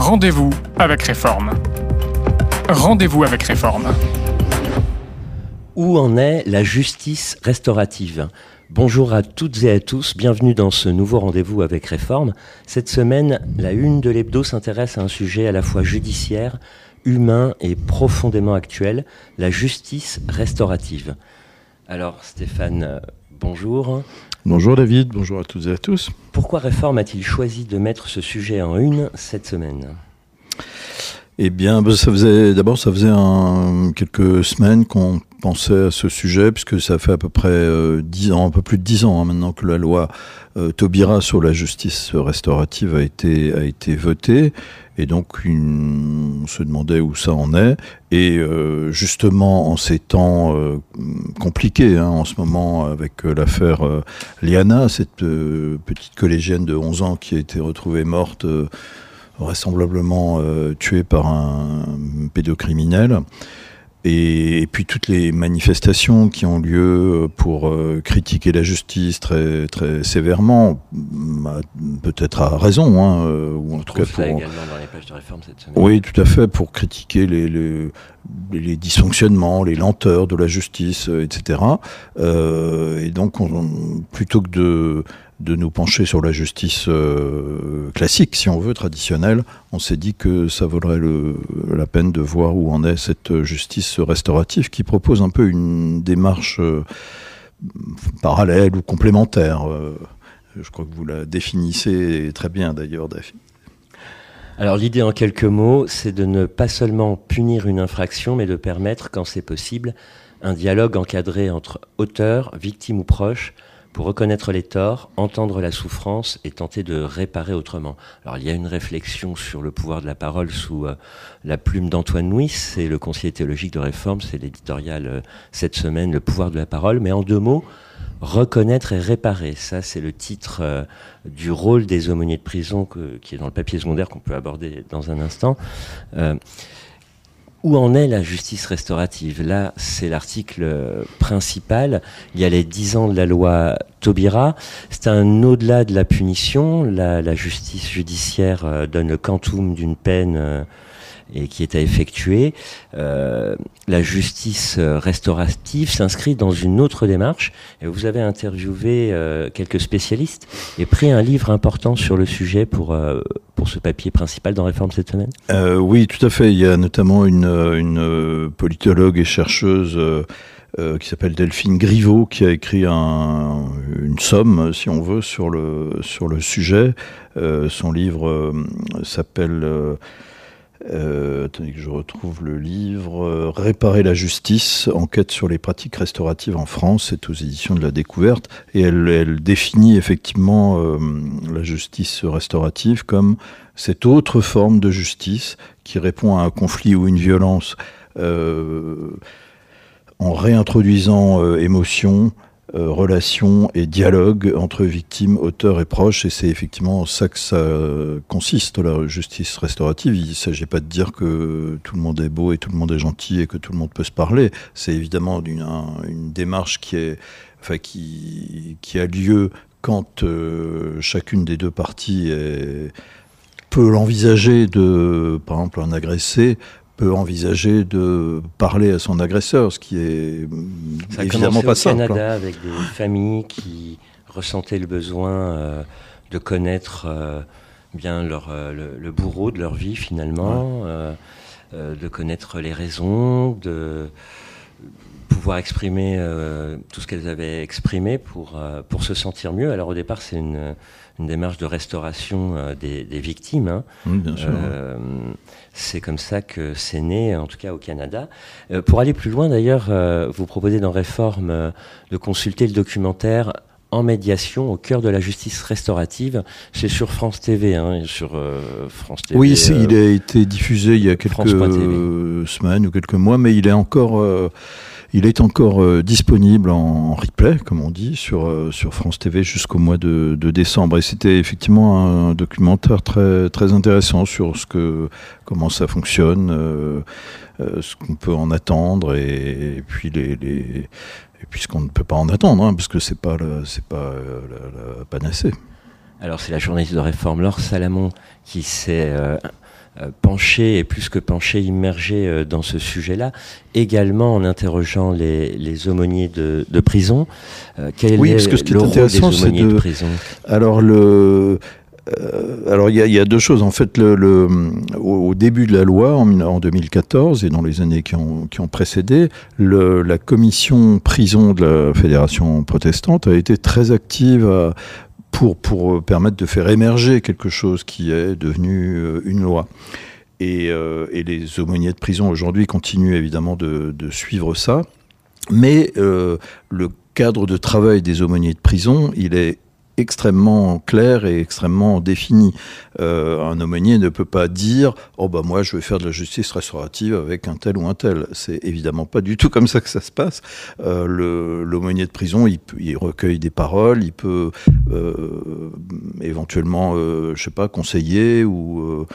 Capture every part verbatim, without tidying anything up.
Rendez-vous avec Réforme. Rendez-vous avec Réforme. Où en est la justice restaurative ? Bonjour à toutes et à tous, bienvenue dans ce nouveau rendez-vous avec Réforme. Cette semaine, la une de l'hebdo s'intéresse à un sujet à la fois judiciaire, humain et profondément actuel, la justice restaurative. Alors Stéphane, bonjour. Bonjour David, bonjour à toutes et à tous. Pourquoi Réforme a-t-il choisi de mettre ce sujet en une cette semaine ? Eh bien, ça faisait, d'abord, ça faisait un, quelques semaines qu'on pensait à ce sujet, puisque ça fait à peu près euh, dix ans, un peu plus de dix ans hein, maintenant que la loi euh, Taubira sur la justice restaurative a été a été votée, et donc une, on se demandait où ça en est. Et euh, justement, en ces temps euh, compliqués, hein, en ce moment, avec euh, l'affaire euh, Liana, cette euh, petite collégienne de onze ans qui a été retrouvée morte. Euh, vraisemblablement euh, tué par un pédocriminel, et, et puis toutes les manifestations qui ont lieu pour euh, critiquer la justice très très sévèrement, bah, peut-être à raison, hein, euh, ou en On tout cas trouve ça pour également dans les pages de Réforme cette semaine. oui, tout à fait, pour critiquer les, les, les dysfonctionnements, les lenteurs de la justice, et cetera. Euh, et donc, on, plutôt que de de nous pencher sur la justice euh, classique, si on veut, traditionnelle, on s'est dit que ça vaudrait le, la peine de voir où en est cette justice restaurative qui propose un peu une démarche euh, parallèle ou complémentaire. Euh, je crois que vous la définissez très bien d'ailleurs, David. Alors l'idée en quelques mots, c'est de ne pas seulement punir une infraction, mais de permettre, quand c'est possible, un dialogue encadré entre auteurs, victimes ou proches, pour reconnaître les torts, entendre la souffrance et tenter de réparer autrement. Alors il y a une réflexion sur le pouvoir de la parole sous euh, la plume d'Antoine Nuis, c'est le conseiller théologique de Réforme, c'est l'éditorial euh, cette semaine, le pouvoir de la parole, mais en deux mots, reconnaître et réparer. Ça, c'est le titre euh, du rôle des aumôniers de prison que, qui est dans le papier secondaire qu'on peut aborder dans un instant. Euh, Où en est la justice restaurative ? Là, c'est l'article principal. Il y a les dix ans de la loi Taubira. C'est un au-delà de la punition. La, la justice judiciaire euh, donne le quantum d'une peine euh, et qui est à effectuer. Euh, la justice restaurative s'inscrit dans une autre démarche. Et vous avez interviewé euh, quelques spécialistes et pris un livre important sur le sujet pour euh, pour ce papier principal dans Réforme cette semaine. Euh, oui, tout à fait. Il y a notamment une, une politologue et chercheuse euh, euh, qui s'appelle Delphine Griveaux qui a écrit un, une somme, si on veut, sur le sur le sujet. Euh, son livre euh, s'appelle euh, Euh, attendez que je retrouve le livre euh, Réparer la justice, enquête sur les pratiques restauratives en France. C'est aux éditions de la Découverte, et elle, elle définit effectivement euh, la justice restaurative comme cette autre forme de justice qui répond à un conflit ou une violence euh, en réintroduisant euh, émotion, Euh, relations et dialogue entre victimes, auteurs et proches, et c'est effectivement ça que ça consiste, la justice restaurative. Il ne s'agit pas de dire que tout le monde est beau et tout le monde est gentil et que tout le monde peut se parler. C'est évidemment une, un, une démarche qui, est, enfin, qui, qui a lieu quand euh, chacune des deux parties est, peut l'envisager de, par exemple, un agressé peut envisager de parler à son agresseur, ce qui est ça évidemment pas simple. Ça a commencé au Canada avec des familles qui ressentaient le besoin euh, de connaître euh, bien leur, euh, le, le bourreau de leur vie finalement, ouais. euh, euh, de connaître les raisons, de pouvoir exprimer euh, tout ce qu'elles avaient exprimé pour, euh, pour se sentir mieux. Alors au départ, c'est une, une démarche de restauration euh, des, des victimes. Hein. Oui, bien sûr. Euh, c'est comme ça que c'est né, en tout cas au Canada. Euh, pour aller plus loin, d'ailleurs, euh, vous proposez dans Réforme euh, de consulter le documentaire En médiation au cœur de la justice restaurative. C'est sur France T V, hein, sur euh, France T V. Oui, c'est, euh, il a été diffusé il y a quelques euh, semaines ou quelques mois, mais il est encore... Euh, Il est encore euh, disponible en replay, comme on dit, sur euh, sur France T V jusqu'au mois de, de décembre. Et c'était effectivement un documentaire très très intéressant sur ce que comment ça fonctionne, euh, euh, ce qu'on peut en attendre, et, et puis les, les et puis ce qu'on ne peut pas en attendre, hein, parce que c'est pas le, c'est pas euh, la, la panacée. Alors c'est la journaliste de Réforme Laure Salamon qui s'est euh, euh, penché, et plus que penché, immergé euh, dans ce sujet-là, également en interrogeant les, les aumôniers de, de prison. Euh, quel oui, est parce que ce qui le est rôle intéressant, des c'est aumôniers de... de prison ? Alors, le... Euh, alors il y, y a deux choses. En fait, le, le, au, au début de la loi, en, en deux mille quatorze et dans les années qui ont, qui ont précédé, le, la commission prison de la Fédération protestante a été très active à, pour, pour permettre de faire émerger quelque chose qui est devenu une loi. Et, euh, et les aumôniers de prison aujourd'hui continuent évidemment de, de suivre ça. Mais euh, le cadre de travail des aumôniers de prison, il est extrêmement clair et extrêmement défini. Euh, un aumônier ne peut pas dire « Oh bah moi je vais faire de la justice restaurative avec un tel ou un tel ». C'est évidemment pas du tout comme ça que ça se passe. Euh, le, l'aumônier de prison, il, il recueille des paroles, il peut euh, éventuellement, euh, je sais pas, conseiller ou... Euh,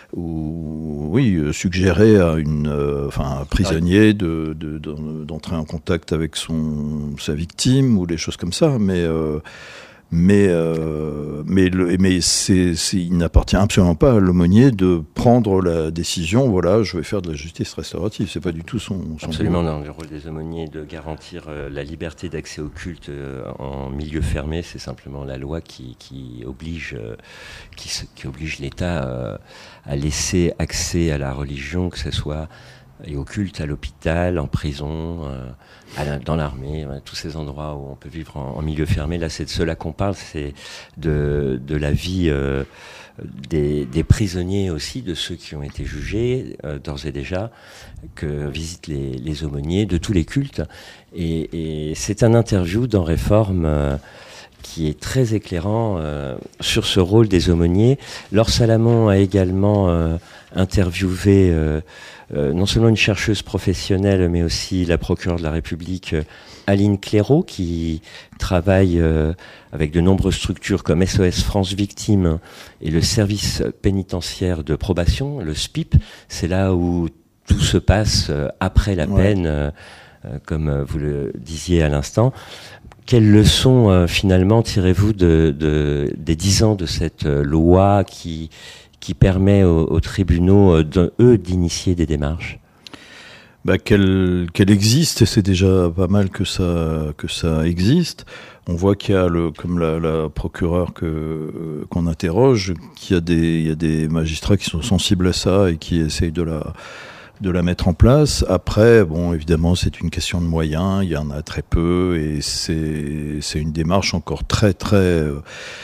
ou oui, suggérer à une, euh, enfin, un prisonnier de, de, de, d'entrer en contact avec son, sa victime ou des choses comme ça, mais... Euh, Mais, euh, mais, le, mais c'est, c'est, il n'appartient absolument pas à l'aumônier de prendre la décision, voilà, je vais faire de la justice restaurative. C'est pas du tout son, son Absolument, non. Le rôle des aumôniers de garantir euh, la liberté d'accès au culte euh, en milieu fermé, c'est simplement la loi qui, qui oblige, euh, qui, qui oblige l'État euh, à laisser accès à la religion, que ce soit et au culte, à l'hôpital, en prison, euh, à la, dans l'armée, euh, tous ces endroits où on peut vivre en, en milieu fermé. Là, c'est de cela qu'on parle, c'est de, de la vie euh, des, des prisonniers aussi, de ceux qui ont été jugés euh, d'ores et déjà, que visitent les, les aumôniers de tous les cultes. Et, et c'est un interview dans Réforme euh, qui est très éclairant euh, sur ce rôle des aumôniers. Laure Salamon a également euh, interviewé euh, euh, non seulement une chercheuse professionnelle, mais aussi la procureure de la République, euh, Aline Clairaut, qui travaille euh, avec de nombreuses structures comme S O S France Victimes et le service pénitentiaire de probation, le S P I P. C'est là où tout se passe euh, après la ouais. peine, euh, euh, comme vous le disiez à l'instant. Quelles leçons euh, finalement tirez-vous de, de, des dix ans de cette euh, loi qui, qui permet aux, aux tribunaux, euh, de, eux, d'initier des démarches ? Bah, qu'elle, qu'elle existe, et c'est déjà pas mal que ça, que ça existe. On voit qu'il y a, le, comme la, la procureure que, qu'on interroge, qu'il y a des, il y a des magistrats qui sont sensibles à ça et qui essayent de la... de la mettre en place. Après, bon, évidemment, c'est une question de moyens. Il y en a très peu et c'est c'est une démarche encore très très, euh,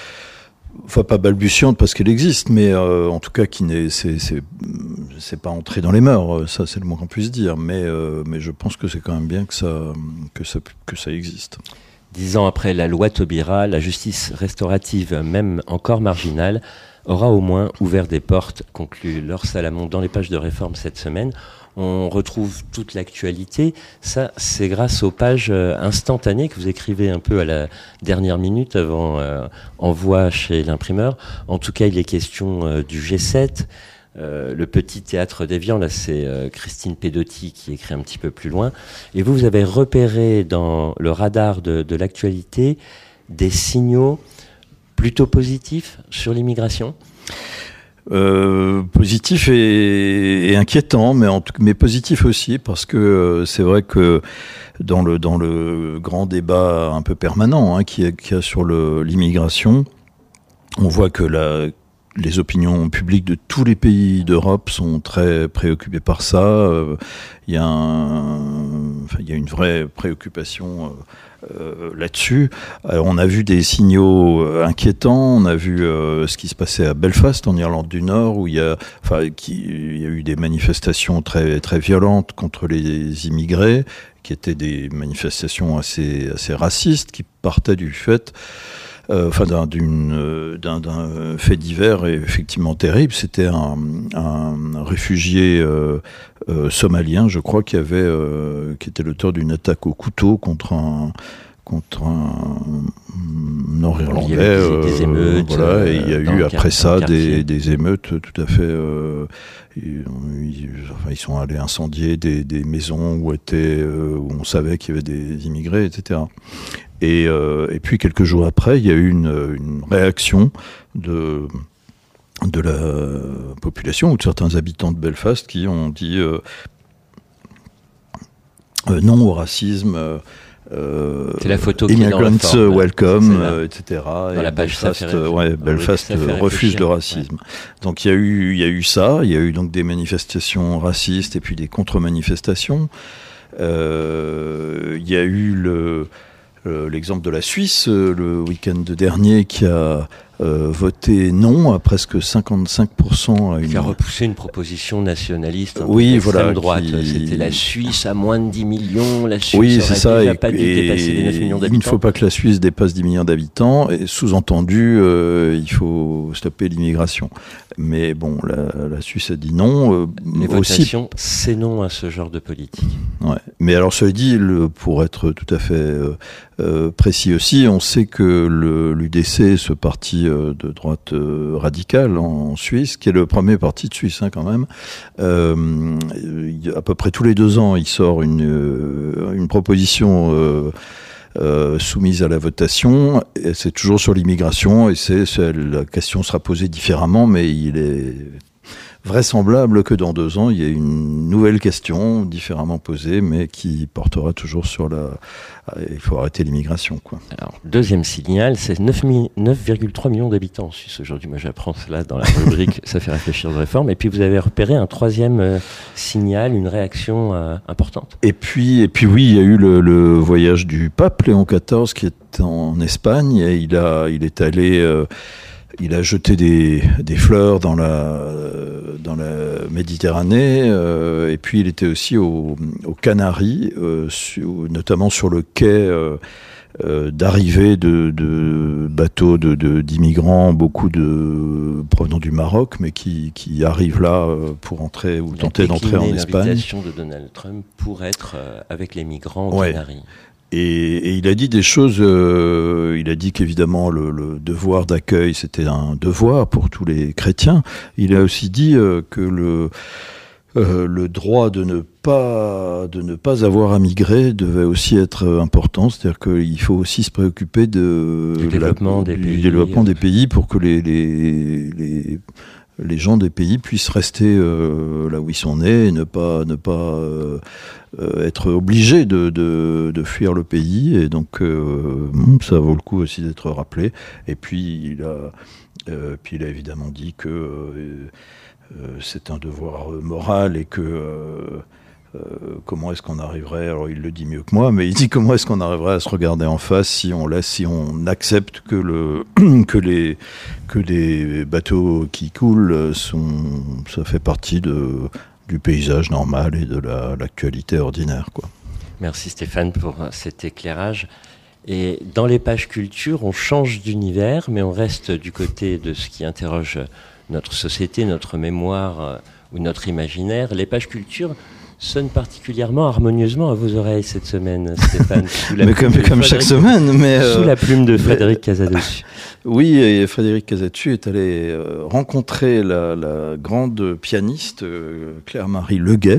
enfin pas balbutiante parce qu'elle existe, mais euh, en tout cas qui n'est c'est c'est c'est pas entré dans les mœurs. Ça, c'est le moins qu'on puisse dire. Mais euh, mais je pense que c'est quand même bien que ça que ça que ça existe. Dix ans après la loi Taubira, la justice restaurative, même encore marginale, aura au moins ouvert des portes, conclut Laure Salamon dans les pages de Réforme cette semaine. On retrouve toute l'actualité. Ça, c'est grâce aux pages instantanées que vous écrivez un peu à la dernière minute avant euh, envoi chez l'imprimeur. En tout cas, il est question euh, du G sept, euh, le petit théâtre d'Évian. Là, c'est euh, Christine Pedotti qui écrit un petit peu plus loin. Et vous, vous avez repéré dans le radar de, de l'actualité des signaux plutôt positif sur l'immigration ? euh, Positif et, et inquiétant, mais, en tout, mais positif aussi, parce que euh, c'est vrai que dans le, dans le grand débat un peu permanent hein, qu'il y a, qu'il y a sur le, l'immigration, on voit que la, les opinions publiques de tous les pays d'Europe sont très préoccupées par ça. Euh, il y a un, enfin, il y a une vraie préoccupation euh, Euh, là-dessus. Alors, on a vu des signaux euh, inquiétants. On a vu euh, ce qui se passait à Belfast, en Irlande du Nord, où il y a, enfin, qui, il y a eu des manifestations très très violentes contre les immigrés, qui étaient des manifestations assez assez racistes, qui partaient du fait, euh, enfin, d'un, d'une, d'un, d'un fait divers et effectivement terrible. C'était un, un réfugié euh, euh, somalien, je crois, qui avait, euh, qui était l'auteur d'une attaque au couteau contre un contre un Nord-Irlandais. Il y a eu des, des émeutes. Euh, voilà, et il y a eu après ça des, des émeutes tout à fait. Euh, ils, ils, enfin, ils sont allés incendier des, des maisons où étaient, euh, où on savait qu'il y avait des immigrés, et cetera. Et, euh, et puis quelques jours après, il y a eu une, une réaction de de la population ou de certains habitants de Belfast qui ont dit euh, euh, non au racisme. Euh, Euh, c'est la photo qui est dans la Immigrants welcome, euh, et cetera. Dans et la page, Belfast, ça fait réfléchir. ouais, Belfast oui, euh, refuse le racisme. Ouais. Donc il y a eu, il y a eu ça, il y a eu donc des manifestations racistes et puis des contre-manifestations. Euh, il y a eu le, le, l'exemple de la Suisse euh, le week-end dernier qui a Euh, voté non à presque cinquante-cinq pour cent. À une... Qui a repoussé une proposition nationaliste un oui, peu voilà, droite. Qui... C'était la Suisse à moins de dix millions, la Suisse oui, aurait c'est ça, déjà et, pas dû et dépasser les neuf millions d'habitants. Il ne faut pas que la Suisse dépasse dix millions d'habitants, et sous-entendu, euh, il faut stopper l'immigration. Mais bon, la, la Suisse a dit non. Euh, les aussi... votations, c'est non à ce genre de politique. Ouais. Mais alors, cela dit, le, pour être tout à fait euh, euh, précis aussi, on sait que le, l'U D C, ce parti euh, de droite euh, radicale en, en Suisse, qui est le premier parti de Suisse hein, quand même, euh, à peu près tous les deux ans, il sort une, euh, une proposition euh, euh, soumise à la votation, et c'est toujours sur l'immigration, et c'est, c'est, la question sera posée différemment, mais il est vraisemblable que dans deux ans, il y ait une nouvelle question, différemment posée, mais qui portera toujours sur la... Il faut arrêter l'immigration, quoi. Alors, deuxième signal, c'est neuf virgule trois millions d'habitants en Suisse aujourd'hui. Moi, j'apprends cela dans la rubrique « Ça fait réfléchir de réforme ». Et puis, vous avez repéré un troisième euh, signal, une réaction euh, importante. Et puis, et puis, oui, il y a eu le, le voyage du pape Léon quatorze qui est en Espagne. Et il, a, il est allé... Euh, Il a jeté des, des fleurs dans la, dans la Méditerranée, euh, et puis il était aussi aux, aux Canaries, euh, sur, notamment sur le quai euh, euh, d'arrivée de, de bateaux de, de, d'immigrants, beaucoup de provenant du Maroc, mais qui, qui arrivent là euh, pour entrer ou tenter d'entrer en Espagne. L'invitation de Donald Trump pour être euh, avec les migrants aux ouais. Canaries. Et, et il a dit des choses, euh, il a dit qu'évidemment le, le devoir d'accueil c'était un devoir pour tous les chrétiens. Il a aussi dit euh, que le, euh, le droit de ne pas, de ne pas avoir à migrer devait aussi être important, c'est-à-dire qu'il faut aussi se préoccuper de du développement, la, des, du pays, développement des pays pour que les, les, les les gens des pays puissent rester euh, là où ils sont nés et ne pas, ne pas euh, euh, être obligés de, de, de fuir le pays. Et donc, euh, ça vaut le coup aussi d'être rappelé. Et puis, il a, euh, puis, il a évidemment dit que euh, euh, c'est un devoir moral et que... Euh, Euh, comment est-ce qu'on arriverait, alors il le dit mieux que moi, mais il dit comment est-ce qu'on arriverait à se regarder en face si on laisse, si on accepte que le que les que les bateaux qui coulent sont, ça fait partie de du paysage normal et de la, l'actualité ordinaire, quoi. Merci Stéphane pour cet éclairage. Et dans les pages culture, on change d'univers, mais on reste du côté de ce qui interroge notre société, notre mémoire euh, ou notre imaginaire. Les pages culture sonne particulièrement harmonieusement à vos oreilles cette semaine, Stéphane. Mais comme, comme chaque semaine, mais euh, sous la plume de Frédéric Casadessus. Oui, et Frédéric Casadessus est allé euh, rencontrer la, la grande pianiste euh, Claire-Marie Leguet,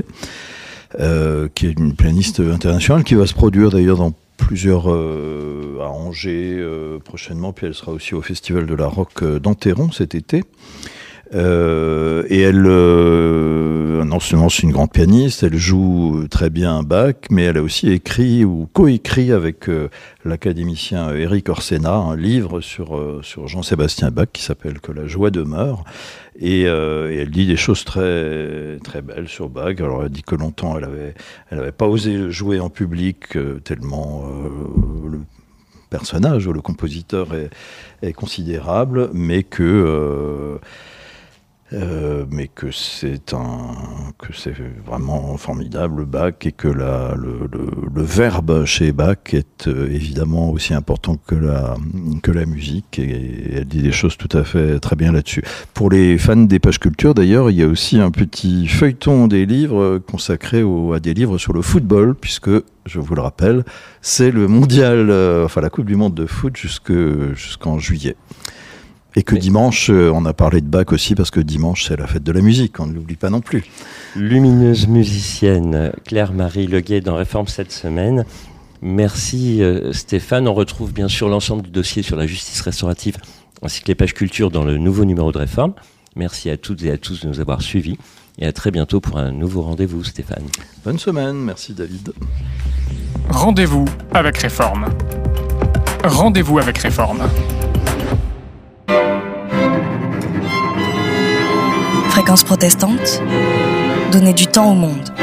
euh, qui est une pianiste internationale qui va se produire d'ailleurs dans plusieurs euh, à Angers euh, prochainement, puis elle sera aussi au Festival de la Rock euh, d'Enterron cet été. Euh, et elle, euh, non seulement c'est une grande pianiste, elle joue très bien Bach, mais elle a aussi écrit ou coécrit avec euh, l'académicien Éric Orsena un livre sur euh, sur Jean-Sébastien Bach qui s'appelle Que la joie demeure. Et, euh, et elle dit des choses très très belles sur Bach. Alors elle dit que longtemps elle avait elle avait pas osé jouer en public euh, tellement euh, le personnage, le compositeur est, est considérable, mais que euh, Euh, mais que c'est un que c'est vraiment formidable Bach et que la, le, le, le verbe chez Bach est euh, évidemment aussi important que la que la musique et elle dit des choses tout à fait très bien là-dessus. Pour les fans des pages culture d'ailleurs, il y a aussi un petit feuilleton des livres consacré au, à des livres sur le football puisque je vous le rappelle, c'est le mondial, euh, enfin la Coupe du Monde de foot jusque jusqu'en juillet. Et que Mais... dimanche, on a parlé de Bach aussi, parce que dimanche, c'est la fête de la musique, on ne l'oublie pas non plus. Lumineuse musicienne, Claire-Marie Leguet dans Réforme cette semaine. Merci euh, Stéphane. On retrouve bien sûr l'ensemble du dossier sur la justice restaurative, ainsi que les pages culture dans le nouveau numéro de Réforme. Merci à toutes et à tous de nous avoir suivis. Et à très bientôt pour un nouveau rendez-vous, Stéphane. Bonne semaine, merci David. Rendez-vous avec Réforme. Rendez-vous avec Réforme. Fréquence protestante, donner du temps au monde.